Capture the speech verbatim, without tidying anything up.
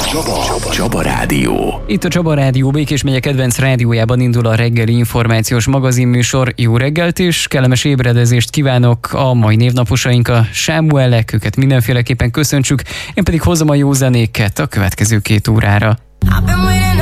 Csaba, Csaba Rádió. Itt a Csaba Rádió Békés megye kedvenc rádiójában indul a reggeli információs magazinműsor. Jó reggelt és kellemes ébredezést kívánok a mai névnaposaink a Sámuelek, őket mindenféleképpen köszöntsük, én pedig hozom a jó zenéket a következő két órára.